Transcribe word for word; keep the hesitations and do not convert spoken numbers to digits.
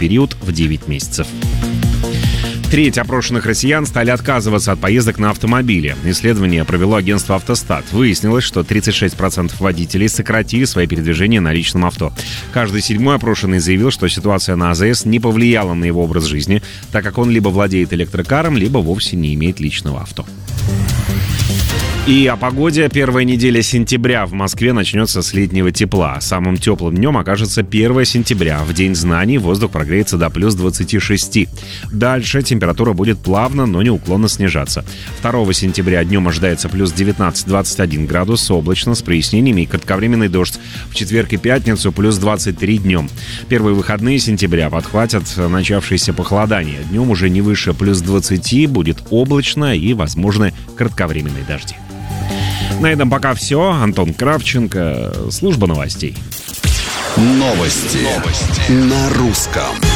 период в девять месяцев. Треть опрошенных россиян стали отказываться от поездок на автомобиле. Исследование провело агентство «Автостат». Выяснилось, что тридцать шесть процентов водителей сократили свои передвижения на личном авто. Каждый седьмой опрошенный заявил, что ситуация на АЗС не повлияла на его образ жизни, так как он либо владеет электрокаром, либо вовсе не имеет личного авто. И о погоде. Первая неделя сентября в Москве начнется с летнего тепла. Самым теплым днем окажется первое сентября. В День знаний воздух прогреется до плюс двадцати шести. Дальше температура будет плавно, но неуклонно снижаться. второго сентября днем ожидается плюс девятнадцать - двадцать один градус, облачно, с прояснениями и кратковременный дождь. В четверг и пятницу плюс двадцать три днем. Первые выходные сентября подхватят начавшееся похолодание. Днем уже не выше плюс двадцати, будет облачно и возможны кратковременные дожди. На этом пока все. Антон Кравченко, служба новостей. Новости, Новости. На русском.